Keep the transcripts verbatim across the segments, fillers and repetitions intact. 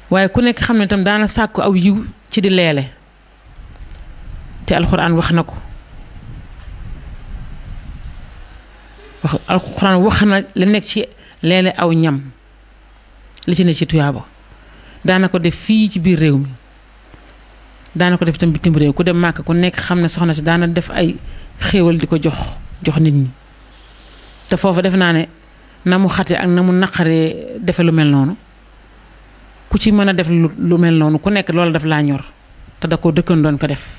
waaye ku nekk xam ne itam daana sàkku aw yiw ci di leele te alxuraan wax na ko wax alxuraan wax na la nekk ci leele aw ñam li ci ne ci tuyaaba daana ko def fii ci biir réew mi daana ko def itam bitim réew ku dem màkk ku nekk xam ne soxna si daana def ay xéewal di ko jox jox nit ñi te foofu def naa ne na mu xate ak na mu naqaree defe lu mel noonu ku ci mën a def lu mel noonu ku nekk loolu daf laa ñor te da ko dëkkan doon ko def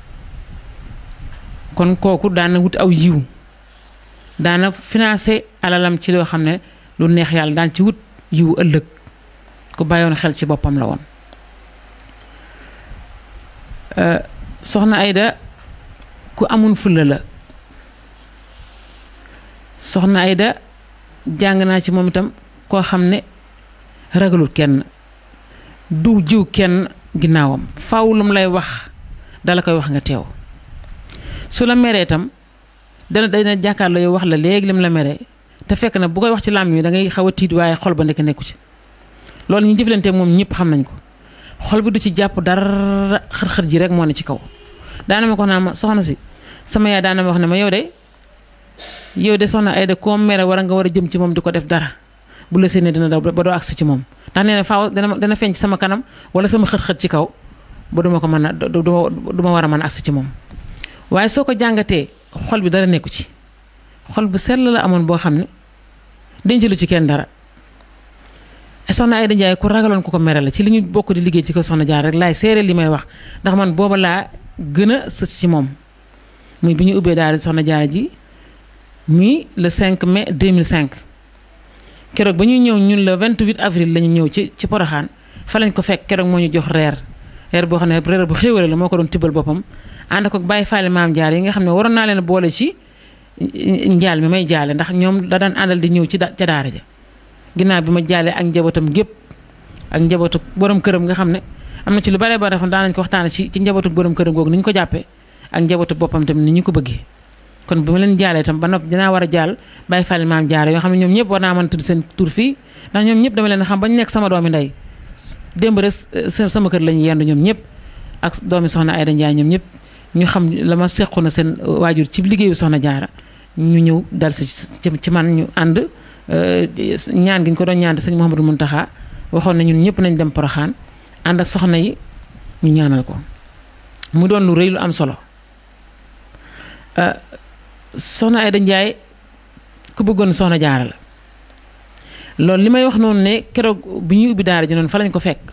kon kooku daana wut aw yiw daana financé alalam ci loo xam ne lu neex yàlla daan ci wut yiw ëllëg ku bàyyoon xel ci boppam la woon soxna Ayda ku amun fulla la soxna Ayda jàng naa ci moom itam koo xam ne ragalul kenn du jiw kenn ginnaawam faaw lu mu lay wax dala koy wax nga teew su la meree itam dana dana jàkkaarloo yow wax la léegi lim la meree te fekk na bu koy wax ci làmmiñ wi da ngay xaw a tiit waaye xol ba nekk nekku ci loolu ñu jëflante moom ñëpp xam nañ ko xol bi du ci jàpp dara xër-xër ji rek moo ne ci kaw daana ma ko naa ma soxna si sama yaay daana ma wax ne ma yow de yow de soxna Ayda koo mere war a nga war a jëm ci moom di ko def dara bu la séenee dina daw ba doo agsi ci moom ndax nee na faaw dana dana feeñ ci sama kanam wala sama xër-xër ci kaw ba duma ko mën a du ma war a mën a agsi ci moom waaye soo ko jàngatee xol bi dara nekku ci xol bu sell la amoon boo xam ne denc lu ci kenn dara soxna Ayda Njaay ku ragaloon ku ko mere la ci li ñu bokk di liggéey ci ko soxna jaar rek laay seere li may wax ndax man booba laa gën a sës ci moom muy bi ñu ubbee daal soxna jaar ji muy le cinq mai deux mille cinq keroog ba ñuy ñëw ñun le vingt-huit avril la ñu ñëw ci ci Poroxaan fa lañ ko fekk keroog moo ñu jox reer reer boo xam ne reer bu xéwale la moo ko doon tibbal boppam ànd ko bàyyi faale maam jaar yi nga xam ne waroon naa leen boole ci njaal mi may jaale ndax ñoom da daan àndal di ñëw ci ca daara ja ginnaaw bi ma jaalee ak njabootam gépp ak njabootu borom këram nga xam ne am na ci lu bare bare xam daan nañ ko waxtaane ci ci njabootu borom këram googu ni ñu ko jàppee ak njabootu boppam tamit ni ñu ko bëggee kon bi ma leen jaalee itam ba noppi dinaa war a jaal bàyyi faale maam jaare yoo xam ne ñoom ñëpp war naa mën a tudd seen tur fii ndax ñoom ñëpp dama leen xam ba ñu nekk sama doomi ndey démb rek sama kër lañu yendu ñoom ñëpp ak doomi soxna Ayda Njaay ñoom ñëpp ñu xam la ma sequ na seen waajur ci liggéeyu soxna jaara ñu ñëw dal si ci man ñu ànd ñaan gi ñu ko doon ñaan sëñ Mouhamadou Mountakha waxoon na ñun ñëpp nañ dem Poroxaan ànd ak soxna yi ñu ñaanal ko mu doon lu rëy lu am solo soxna Ayda Njaay ku bëggoon soxna jaara la loolu li may wax noonu ne keroog bi ñuy ubbi daara ji noonu fa lañ ko fekk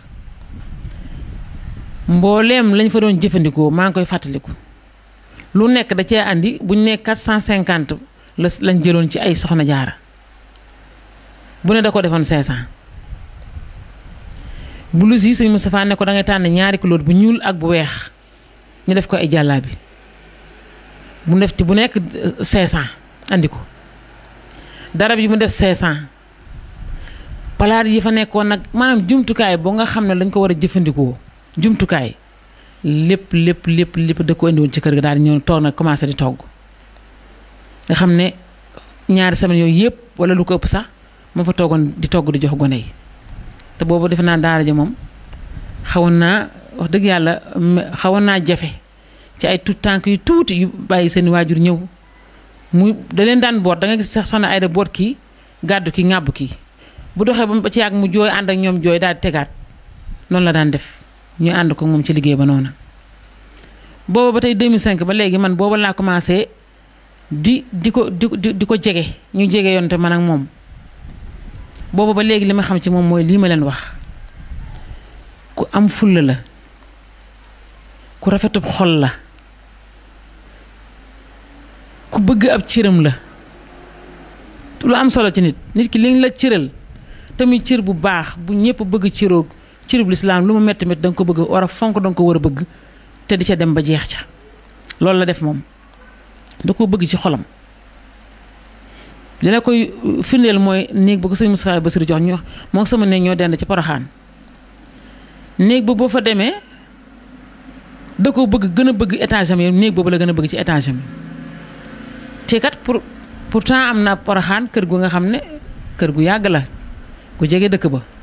mbooleem lañ fa doon jëfandikoo maa ngi koy fàttaliku lu nekk da cee andi buñ ne quatre cent cinquante la lañ jëloon ci ay soxna jaara bu ne da ko defoon cinq cent blouse yi sëñ Moustapha ne ko da ngay tànn ñaari couleur bu ñuul ak bu weex ñu def ko ay jàllaabi mu def ci bu nekk cinq cent andi ko darab yi mu def cinq cent palaat yi fa nekkoon nag maanaam jumtukaay boo nga xam ne lañ ko war a jëfandikoo jumtukaay lépp lépp lépp lépp da ko indiwoon ci kër ga daal di ñëw toog nag commencé di togg nga xam ne ñaari semaine yooyu yëpp wala lu ko ëpp sax moo fa toogoon di togg di jox gone yi te boobu defe naa daara ja moom xawoon naa wax dëgg yàlla xawoon naa jafe ci ay tout tànk yu tuuti yu bàyyi seen waajur ñëw muy da leen daan boot da nga gis sax soxna Ayda boot kii gàddu kii ŋàbb kii bu doxee ba ci yàgg mu jooy ànd ak ñoom jooy daal di tegaat noonu la daan def ñu ànd ko moom ci liggéey ba noonu booba ba tey deux mille cinq ba léegi man booba laa commencé di di ko di di ko jege ñu jege yoon te man ak moom booba ba léegi li ma xam ci moom mooy lii ma leen wax ku am fulla la ku rafetub xol la ku bëgg ab cëram la lu am solo ci nit nit ki liñ la cëral tamit cër bu baax bu ñëpp bëgg cëroog cërub lislaam lu mu metti metti da nga ko bëgg war a fonk da nga ko war a bëgg te di ca dem ba jeex ca loolu la def moom da ko bëgg ci xolam li la koy firndeel mooy néeg ba ko sëñ Moustapha Bassirou jox ñu moo sama néeg ñoo dend ci Poroxaan néeg ba boo fa demee da ko bëgg gën a bëgg étage am yow néeg boobu la gën a bëgg ci étage am te kat pour pourtant am na Poroxaan kër gu nga xam ne kër gu yàgg la ku jege dëkk ba